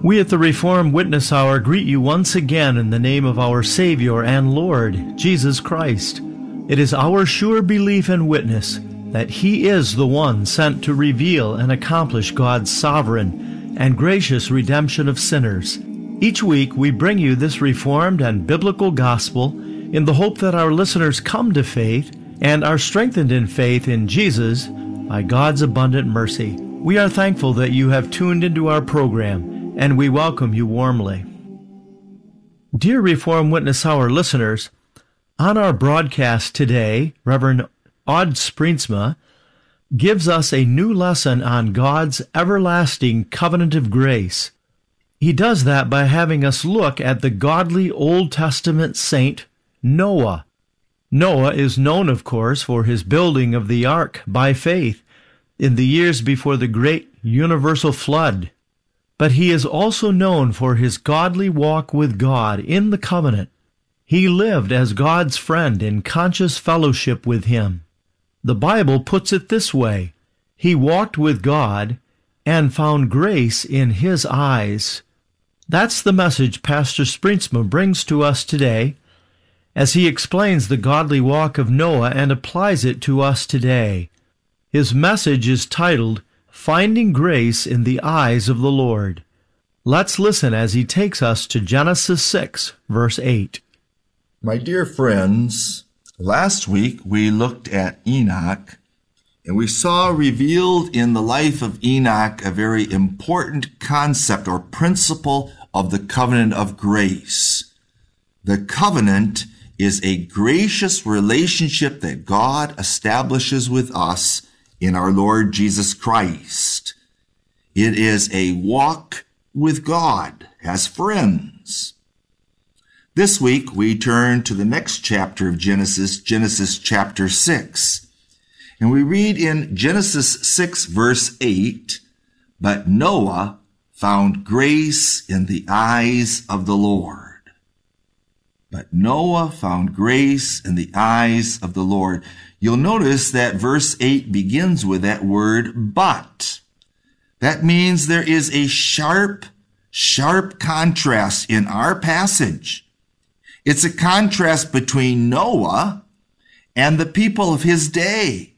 We at the Reformed Witness Hour greet you once again in the name of our Savior and Lord, Jesus Christ. It is our sure belief and witness that He is the one sent to reveal and accomplish God's sovereign and gracious redemption of sinners. Each week we bring you this Reformed and biblical gospel in the hope that our listeners come to faith and are strengthened in faith in Jesus by God's abundant mercy. We are thankful that you have tuned into our program, and we welcome you warmly. Dear Reformed Witness Hour listeners, on our broadcast today, Reverend Odd Springsma gives us a new lesson on God's everlasting covenant of grace. He does that by having us look at the godly Old Testament saint Noah. Noah is known, of course, for his building of the ark by faith in the years before the great universal flood. But he is also known for his godly walk with God in the covenant. He lived as God's friend in conscious fellowship with Him. The Bible puts it this way: he walked with God and found grace in His eyes. That's the message Pastor Springsma brings to us today as he explains the godly walk of Noah and applies it to us today. His message is titled, Finding Grace in the Eyes of the Lord. Let's listen as he takes us to Genesis 6, verse 8. My dear friends, last week we looked at Enoch, and we saw revealed in the life of Enoch a very important concept or principle of the covenant of grace. The covenant is a gracious relationship that God establishes with us in our Lord Jesus Christ. It is a walk with God as friends. This week we turn to the next chapter of Genesis chapter 6. And we read in Genesis 6 verse 8, "But Noah found grace in the eyes of the Lord." But Noah found grace in the eyes of the Lord. You'll notice that verse 8 begins with that word, but. That means there is a sharp contrast in our passage. It's a contrast between Noah and the people of his day.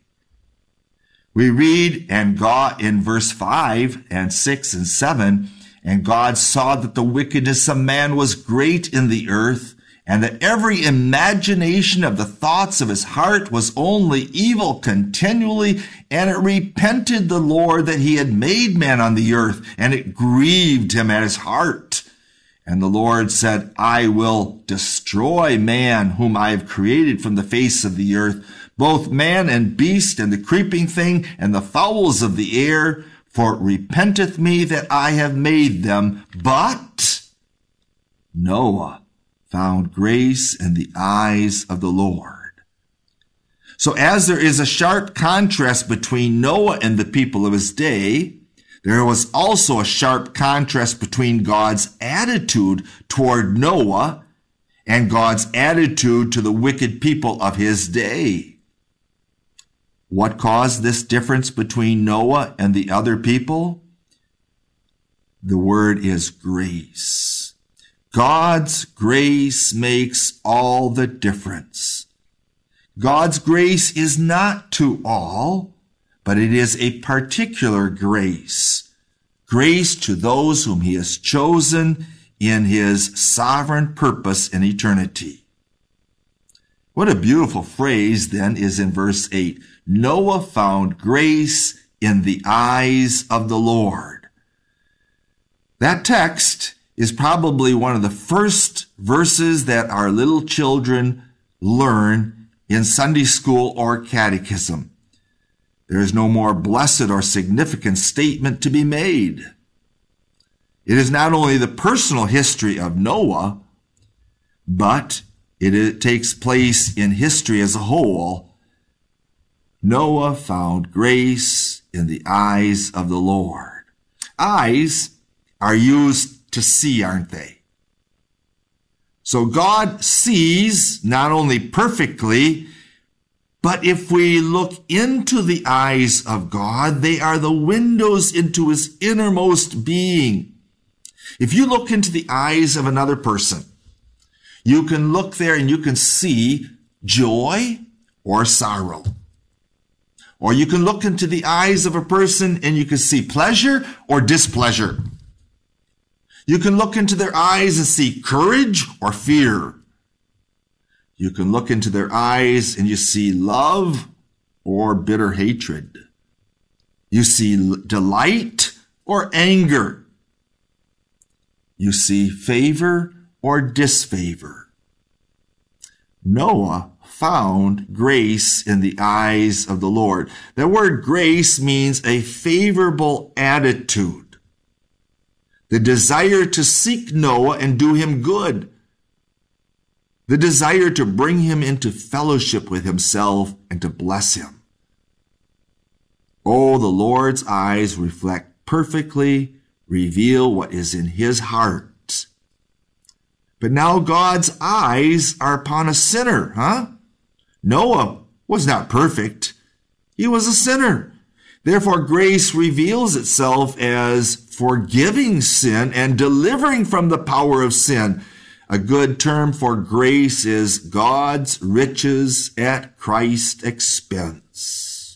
We read, and God in verse 5 and 6 and 7, "And God saw that the wickedness of man was great in the earth, and that every imagination of the thoughts of his heart was only evil continually. And it repented the Lord that he had made man on the earth, and it grieved him at his heart. And the Lord said, I will destroy man whom I have created from the face of the earth, both man and beast, and the creeping thing, and the fowls of the air, for it repenteth me that I have made them. But Noah found grace in the eyes of the Lord." So as there is a sharp contrast between Noah and the people of his day, there was also a sharp contrast between God's attitude toward Noah and God's attitude to the wicked people of his day. What caused this difference between Noah and the other people? The word is grace. God's grace makes all the difference. God's grace is not to all, but it is a particular grace. Grace to those whom He has chosen in His sovereign purpose in eternity. What a beautiful phrase then is in verse 8. Noah found grace in the eyes of the Lord. That text is probably one of the first verses that our little children learn in Sunday school or catechism. There is no more blessed or significant statement to be made. It is not only the personal history of Noah, but it takes place in history as a whole. Noah found grace in the eyes of the Lord. Eyes are used to see, aren't they? So God sees not only perfectly, but if we look into the eyes of God, they are the windows into His innermost being. If you look into the eyes of another person, you can look there and you can see joy or sorrow. Or you can look into the eyes of a person and you can see pleasure or displeasure. You can look into their eyes and see courage or fear. You can look into their eyes and you see love or bitter hatred. You see delight or anger. You see favor or disfavor. Noah found grace in the eyes of the Lord. The word grace means a favorable attitude. The desire to seek Noah and do him good. The desire to bring him into fellowship with himself and to bless him. Oh, the Lord's eyes reflect perfectly, reveal what is in his heart. But now God's eyes are upon a sinner, Noah was not perfect. He was a sinner. Therefore, grace reveals itself as forgiving sin and delivering from the power of sin. A good term for grace is God's riches at Christ's expense.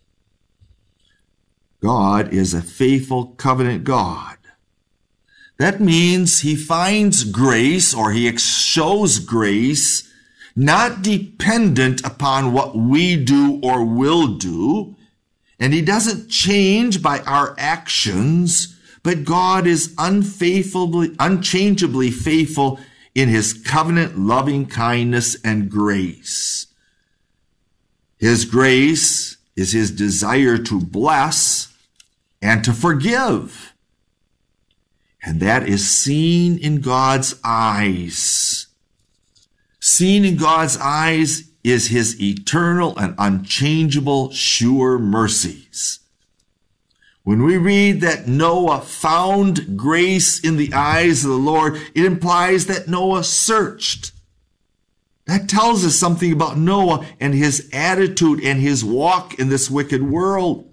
God is a faithful covenant God. That means he finds grace or he shows grace not dependent upon what we do or will do, and he doesn't change by our actions, but God is unchangeably faithful in his covenant loving kindness and grace. His grace is his desire to bless and to forgive. And that is seen in God's eyes. Seen in God's eyes is his eternal and unchangeable sure mercies. When we read that Noah found grace in the eyes of the Lord, it implies that Noah searched. That tells us something about Noah and his attitude and his walk in this wicked world.